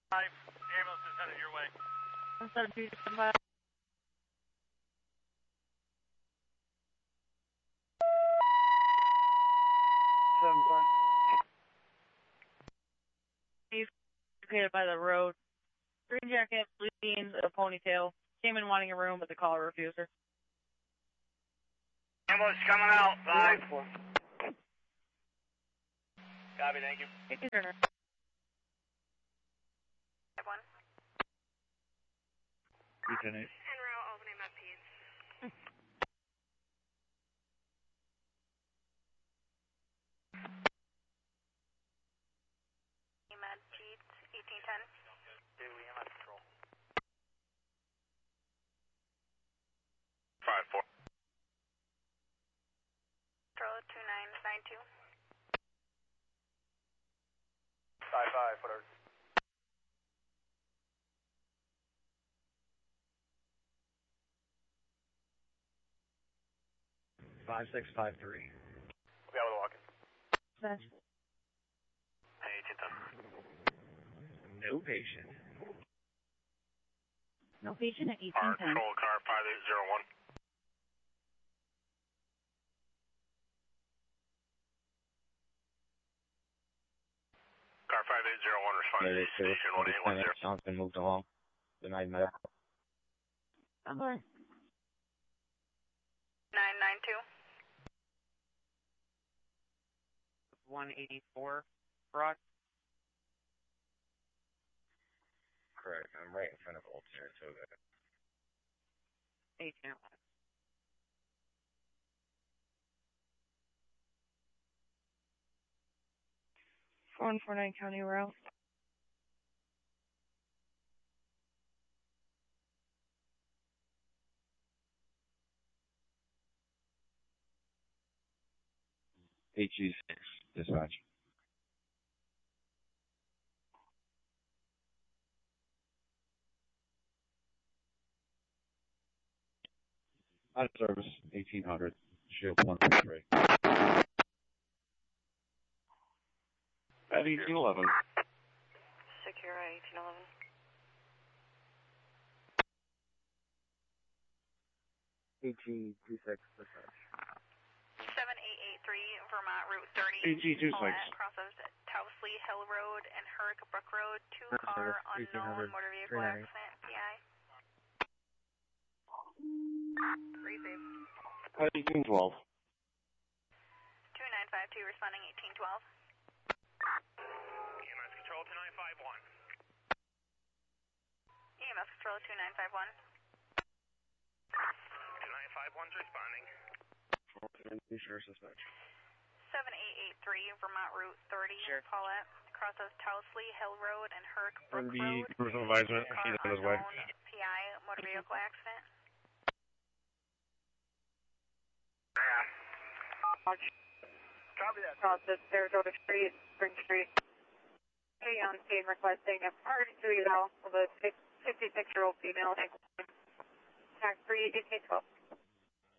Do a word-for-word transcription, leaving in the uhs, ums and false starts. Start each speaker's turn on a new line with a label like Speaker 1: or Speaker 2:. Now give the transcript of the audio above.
Speaker 1: five, ambulance is headed your way.
Speaker 2: one seven two seven five.
Speaker 3: Seven five.
Speaker 2: He's located by the road. Green jacket, blue jeans, a ponytail. Came in wanting a room, but the caller refused her.
Speaker 1: Ambulance coming out, five.
Speaker 3: Four.
Speaker 1: Copy, thank you.
Speaker 2: Take your turner.
Speaker 4: Five one.
Speaker 3: Ten eight.
Speaker 4: En route, Albany Med Peds. Med Peds, eighteen ten.
Speaker 1: Do we have control? Five four.
Speaker 4: Control two nine nine two.
Speaker 1: Five five, whatever.
Speaker 3: Five six five three.
Speaker 1: We'll be able to walk in.
Speaker 2: Smash.
Speaker 1: Hey, eighteen ten.
Speaker 3: No patient.
Speaker 2: No patient at eighteen
Speaker 1: Our
Speaker 2: ten.
Speaker 1: control car five eight zero one. Car five eight zero one responding to station one eight one zero.
Speaker 3: Sean's been moved along. Denied medical.
Speaker 2: I'm sorry.
Speaker 4: nine nine two.
Speaker 2: one eighty-four. Brock.
Speaker 3: Correct. I'm right in front of Old Saratoga.
Speaker 2: eighteen. four one four nine County Route.
Speaker 3: H E six. Dispatch. Out of service. eighteen hundred. Shield one three. At eighteen eleven.
Speaker 4: Secure eighteen eleven.
Speaker 3: H E two six. Dispatch.
Speaker 4: seven eight eight three, Vermont Route thirty.
Speaker 3: H E two six.
Speaker 4: Crosses Towsley Hill Road and Herrick Brook Road. Two car unknown motor vehicle accident. P I. Receive.
Speaker 3: At eighteen twelve.
Speaker 4: two nine five two responding eighteen twelve.
Speaker 1: E M S control two nine five one.
Speaker 4: E M S control two nine five one.
Speaker 1: two nine five one's responding.
Speaker 3: Sure, dispatch.
Speaker 4: seven eight eight three, Vermont Route thirty.
Speaker 2: Sure.
Speaker 4: Paulette crosses Towsley Hill Road and Herrick Brook
Speaker 3: From the
Speaker 4: Road.
Speaker 3: personal advisement,
Speaker 4: Car
Speaker 3: he's on his way.
Speaker 4: unknown, P I, motor vehicle accident.
Speaker 1: Copy that.
Speaker 2: Crosses Saratoga Street, Spring Street. Hey, on scene requesting a party to eval of a fifty-six-year-old female. Tax three, eighteen twelve.